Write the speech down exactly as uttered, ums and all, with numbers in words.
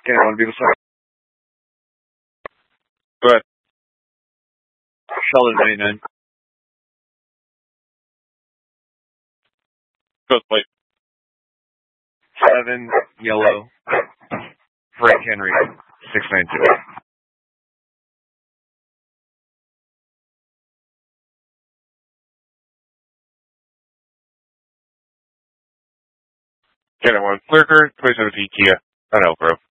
Can I want to be beside? Go ahead. Sheldon ninety-nine. Go plate. Seven yellow. Frank Henry. Six nine two. Can I want Clerker? twenty seventeen Kia. On Elk Grove.